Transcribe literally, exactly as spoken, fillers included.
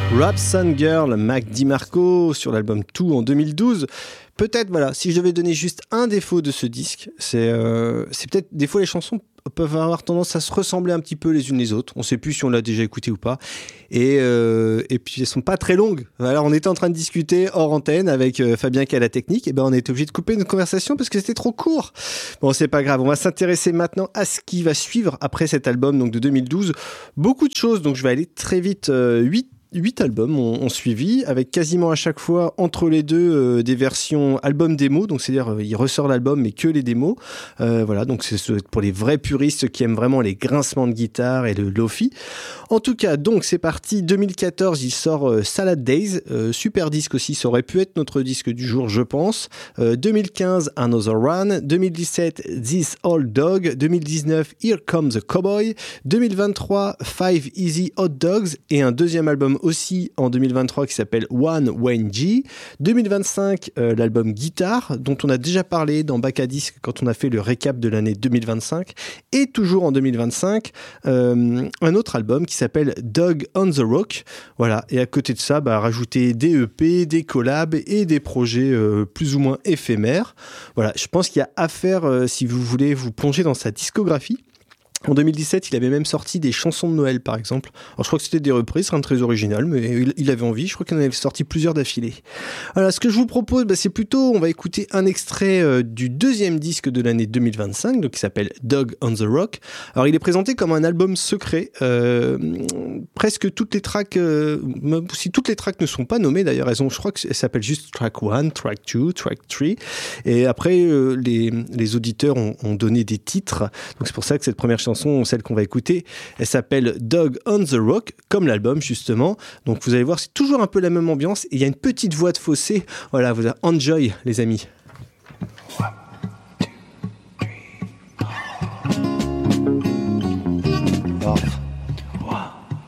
Rap Sun Girl, Mac DiMarco sur l'album Two en deux mille douze. Peut-être, voilà, si je devais donner juste un défaut de ce disque, c'est, euh, c'est peut-être, des fois les chansons peuvent avoir tendance à se ressembler un petit peu les unes les autres. On ne sait plus si on l'a déjà écouté ou pas. Et, euh, et puis elles sont pas très longues. Alors on était en train de discuter hors antenne avec euh, Fabien qui a la technique. Et ben on était obligé de couper notre conversation parce que c'était trop court. Bon, c'est pas grave. On va s'intéresser maintenant à ce qui va suivre après cet album donc de deux mille douze. Beaucoup de choses. Donc je vais aller très vite. Euh, huit Huit albums ont, ont suivi, avec quasiment à chaque fois entre les deux euh, des versions album démo, donc c'est-à-dire euh, il ressort l'album mais que les démos. Euh, voilà, donc c'est pour les vrais puristes qui aiment vraiment les grincements de guitare et le lofi. En tout cas, donc c'est parti. deux mille quatorze, il sort euh, Salad Days, euh, super disque aussi. Ça aurait pu être notre disque du jour, je pense. Euh, deux mille quinze, Another Run. deux mille dix-sept, This Old Dog. deux mille dix-neuf, Here Comes the Cowboy. deux mille vingt-trois, Five Easy Hot Dogs et un deuxième album aussi en deux mille vingt-trois qui s'appelle One Wayne G. deux mille vingt-cinq, euh, l'album Guitare, dont on a déjà parlé dans Bac à Disque quand on a fait le récap de l'année deux mille vingt-cinq. Et toujours en deux mille vingt-cinq, euh, un autre album qui s'appelle Dog on the Rock. Voilà. Et à côté de ça, bah, rajouter des E P, des collabs et des projets euh, plus ou moins éphémères. Voilà. Je pense qu'il y a à faire euh, si vous voulez vous plonger dans sa discographie. En deux mille dix-sept, il avait même sorti des chansons de Noël, par exemple. Alors, je crois que c'était des reprises, rien de très original, mais il, il avait envie. Je crois qu'il en avait sorti plusieurs d'affilée. Voilà, ce que je vous propose, bah, c'est plutôt, on va écouter un extrait euh, du deuxième disque de l'année deux mille vingt-cinq, donc qui s'appelle Dog on the Rock. Alors, il est présenté comme un album secret. Euh, presque toutes les tracks, euh, si toutes les tracks ne sont pas nommées, d'ailleurs, elles ont, je crois qu'elles s'appellent juste track one, track two, track three. Et après, euh, les, les auditeurs ont, ont donné des titres. Donc, c'est pour ça que cette première chanson, celle qu'on va écouter, elle s'appelle Dog on the Rock, comme l'album justement. Donc vous allez voir, c'est toujours un peu la même ambiance et il y a une petite voix de fossé. Voilà, vous avez enjoy les amis. Ouais.